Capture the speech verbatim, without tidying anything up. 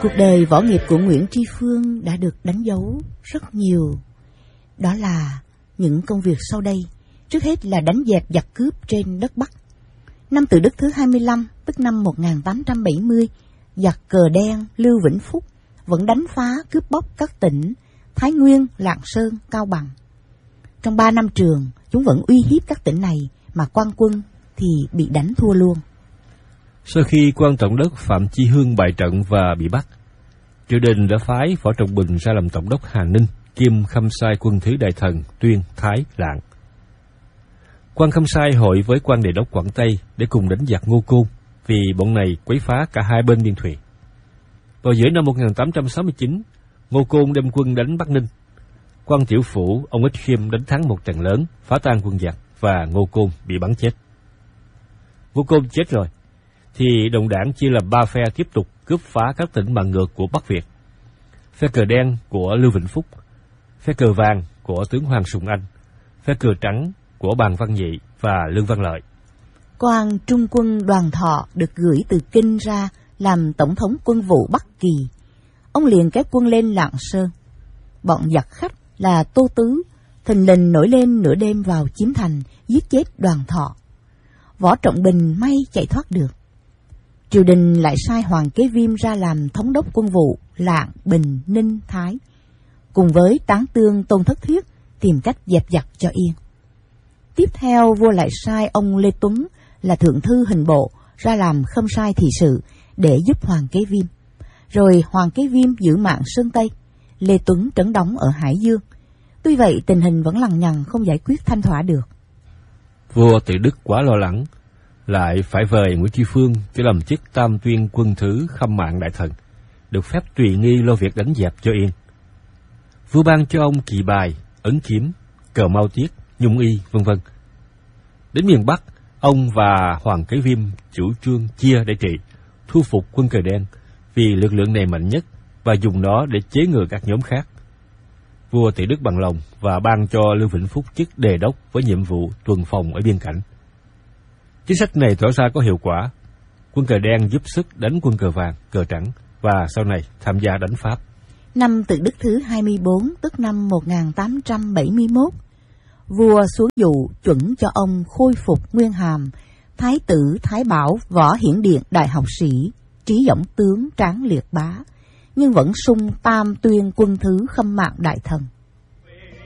Cuộc đời võ nghiệp của Nguyễn Tri Phương đã được đánh dấu rất nhiều. Đó là những công việc sau đây. Trước hết là đánh dẹp giặc cướp trên đất Bắc. Năm Tự Đức thứ hai mươi lăm, tức năm một nghìn tám trăm bảy mươi, giặc cờ đen Lưu Vĩnh Phúc vẫn đánh phá cướp bóc các tỉnh Thái Nguyên, Lạng Sơn, Cao Bằng. Trong ba năm trường, chúng vẫn uy hiếp các tỉnh này, mà quan quân thì bị đánh thua luôn. Sau khi quan tổng đốc Phạm Chi Hương bại trận và bị bắt, triều đình đã phái Võ Trọng Bình ra làm tổng đốc Hà Ninh, kiêm khâm sai quân thứ đại thần Tuyên, Thái, Lạng. Quan khâm sai hội với quan đề đốc Quảng Tây để cùng đánh giặc Ngô Côn, vì bọn này quấy phá cả hai bên biên thùy. Vào giữa năm một nghìn tám trăm sáu mươi chín, Ngô Côn đem quân đánh Bắc Ninh. Quan tiểu phủ ông Ích Khiêm đánh thắng một trận lớn, phá tan quân giặc và Ngô Côn bị bắn chết. Ngô Côn chết rồi, thì đồng đảng chia làm ba phe tiếp tục cướp phá các tỉnh bằng ngược của Bắc Việt. Phe cờ đen của Lưu Vĩnh Phúc, phe cờ vàng của tướng Hoàng Sùng Anh, phe cờ trắng của Bàn Văn Nhị và Lương Văn Lợi. Quan trung quân Đoàn Thọ được gửi từ Kinh ra làm tổng thống quân vụ Bắc Kỳ. Ông liền kéo quân lên Lạng Sơn. Bọn giặc khách là Tô Tứ thình lình nổi lên nửa đêm vào chiếm thành, giết chết Đoàn Thọ. Võ Trọng Bình may chạy thoát được. Triều đình lại sai Hoàng Kế Viêm ra làm thống đốc quân vụ Lạng, Bình, Ninh, Thái, cùng với tán tương Tôn Thất Thuyết tìm cách dẹp giặc cho yên. Tiếp theo, vua lại sai ông Lê Tuấn là thượng thư hình bộ ra làm khâm sai thị sự để giúp Hoàng Kế Viêm. Rồi Hoàng Kế Viêm giữ mạng Sơn Tây, Lê Tuấn trấn đóng ở Hải Dương. Tuy vậy, tình hình vẫn lằng nhằng không giải quyết thanh thỏa được. Vua Tự Đức quá lo lắng, lại phải vời Nguyễn Tri Phương cho làm chức Tam Tuyên quân thứ khâm mạng đại thần, được phép tùy nghi lo việc đánh dẹp cho yên. Vua ban cho ông kỳ bài, ấn kiếm, cờ mau tiết, nhung y, vân vân. Đến miền Bắc, ông và Hoàng Kế Viêm chủ trương chia để trị, thu phục quân cờ đen vì lực lượng này mạnh nhất và dùng nó để chế ngừa các nhóm khác. Vua Tự Đức bằng lòng và ban cho Lưu Vĩnh Phúc chức đề đốc với nhiệm vụ tuần phòng ở biên cảnh. Chính sách này tỏ ra có hiệu quả. Quân cờ đen giúp sức đánh quân cờ vàng, cờ trắng và sau này tham gia đánh Pháp. Năm Tự Đức thứ hai mươi bốn, tức năm một nghìn tám trăm bảy mươi mốt, vua xuống dụ chuẩn cho ông khôi phục nguyên hàm Thái tử Thái Bảo Võ Hiển Điện đại học sĩ, trí dõng tướng Tráng Liệt Bá, nhưng vẫn sung Tam Tuyên quân thứ khâm mạng đại thần.